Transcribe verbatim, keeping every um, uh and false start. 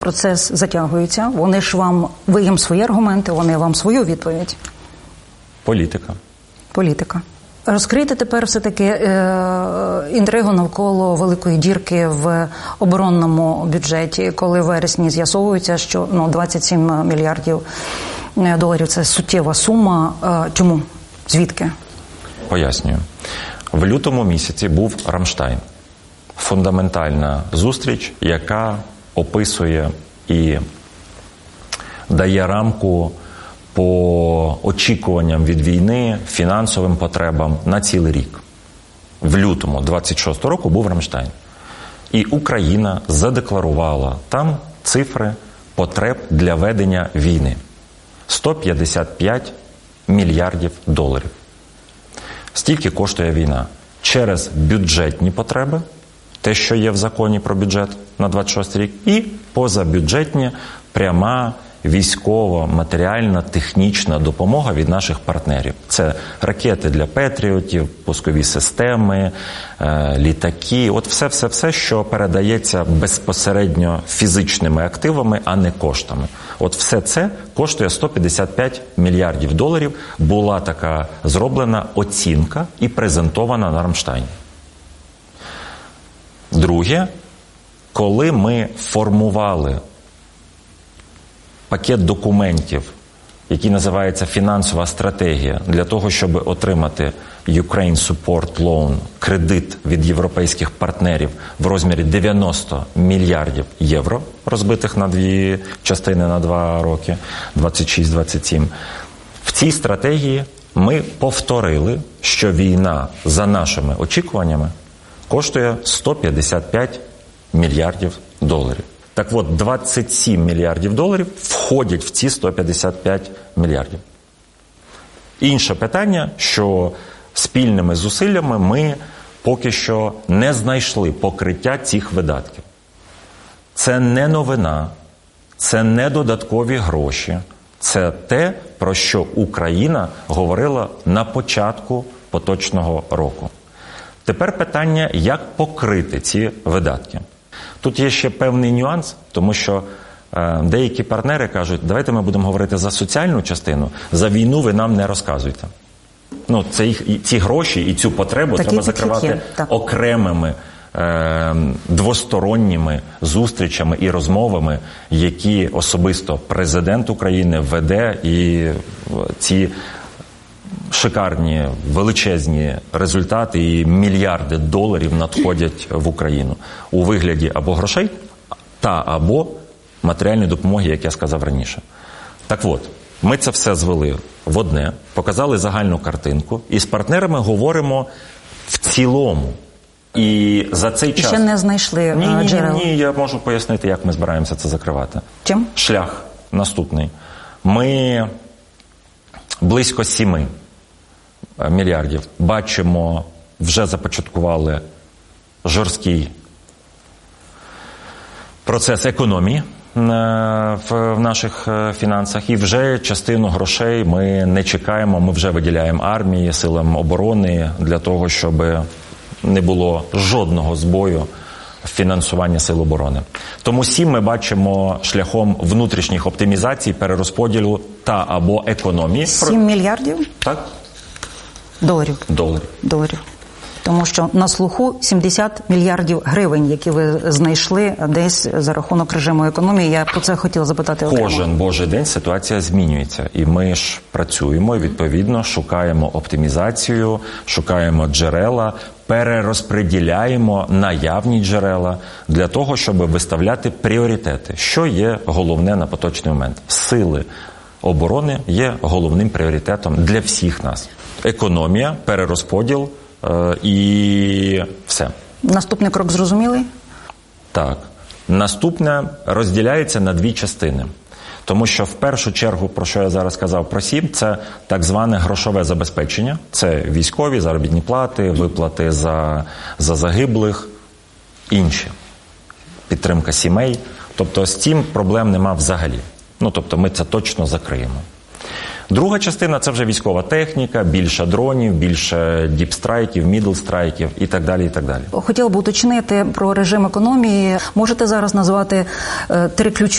Процес затягується, вони ж вам, ви їм свої аргументи, вони вам свою відповідь. Політика. Політика. Розкрийте тепер все-таки е, інтригу навколо великої дірки в оборонному бюджеті, коли в вересні з'ясовується, що ну, двадцять сім мільярдів доларів – це суттєва сума. Е, чому? Звідки? Пояснюю. В лютому місяці був Рамштайн. Фундаментальна зустріч, яка описує і дає рамку по очікуванням від війни, фінансовим потребам на цілий рік. В лютому двадцять шостого року був Рамштайн. І Україна задекларувала там цифри потреб для ведення війни. сто п'ятдесят п'ять мільярдів доларів. Стільки коштує війна. Через бюджетні потреби, те, що є в законі про бюджет на двадцять шостий рік, і позабюджетні пряма військова, матеріальна, технічна допомога від наших партнерів. Це ракети для патріотів, пускові системи, літаки. От все-все-все, що передається безпосередньо фізичними активами, а не коштами. От все це коштує сто п'ятдесят п'ять мільярдів доларів. Була така зроблена оцінка і презентована на Рамштайні. Друге, коли ми формували пакет документів, який називається «Фінансова стратегія», для того, щоб отримати Ukraine Support Loan, кредит від європейських партнерів в розмірі дев'яносто мільярдів євро, розбитих на дві частини на два роки, двадцять шість двадцять сім. В цій стратегії ми повторили, що війна, за нашими очікуваннями, коштує сто п'ятдесят п'ять мільярдів доларів. Так от, двадцять сім мільярдів доларів входять в ці сто п'ятдесят п'ять мільярдів. Інше питання, що спільними зусиллями ми поки що не знайшли покриття цих видатків. Це не новина, це не додаткові гроші, це те, про що Україна говорила на початку поточного року. Тепер питання, як покрити ці видатки. Тут є ще певний нюанс, тому що е, деякі партнери кажуть, давайте ми будемо говорити за соціальну частину, за війну ви нам не розказуйте. Ну, це їх, і ці гроші і цю потребу Такі треба закривати окремими е, двосторонніми зустрічами і розмовами, які особисто президент України веде, і ці шикарні, величезні результати і мільярди доларів надходять в Україну у вигляді або грошей, та або матеріальної допомоги, як я сказав раніше. Так от, ми це все звели в одне, показали загальну картинку і з партнерами говоримо в цілому. І за цей час... І ще не знайшли ні, ні, джерел. Ні, ні, я можу пояснити, як ми збираємося це закривати. Чим? Шлях наступний. Ми близько сіми мільярдів бачимо, вже започаткували жорсткий процес економії в наших фінансах, і вже частину грошей ми не чекаємо, ми вже виділяємо армії, силам оборони для того, щоб не було жодного збою в фінансуванні сил оборони. Тому сім ми бачимо шляхом внутрішніх оптимізацій, перерозподілу та або економії. Сім мільярдів? Так. Доларів. Доларів. Доларів. Тому що на слуху сімдесят мільярдів гривень, які ви знайшли десь за рахунок режиму економії. Я про це хотіла запитати окремо. Кожен божий день ситуація змінюється. І ми ж працюємо, і відповідно шукаємо оптимізацію, шукаємо джерела, перерозподіляємо наявні джерела для того, щоб виставляти пріоритети. Що є головне на поточний момент? Сили оборони є головним пріоритетом для всіх нас. Економія, перерозподіл е- і все. Наступний крок зрозумілий? Так. Наступне розділяється на дві частини. Тому що в першу чергу, про що я зараз сказав про сім, це так зване грошове забезпечення. Це військові, заробітні плати, виплати за, за загиблих, інші. Підтримка сімей. Тобто з цим проблем нема взагалі. Ну, тобто ми це точно закриємо. Друга частина – це вже військова техніка, більше дронів, більше діпстрайків, мідлстрайків і так далі, і так далі. Хотіла б уточнити про режим економії. Можете зараз назвати е, три ключові